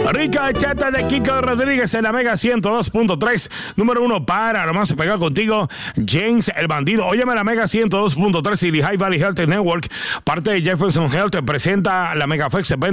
Rica chata de Kiko Rodríguez en la Mega 102.3. Número 1 para nomás pegar contigo, James el Bandido. Óyeme, la Mega 102.3 y The High Valley Health Network, parte de Jefferson Health, presenta la Mega Flex